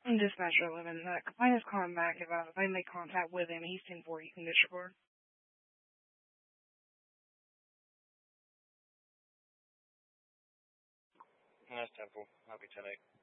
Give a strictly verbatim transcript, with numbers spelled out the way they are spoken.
Dispatcher eleven, uh, complaint is calling back about if they make contact with him. He's ten four, you can disregard. That's ten four. I'll be ten eight.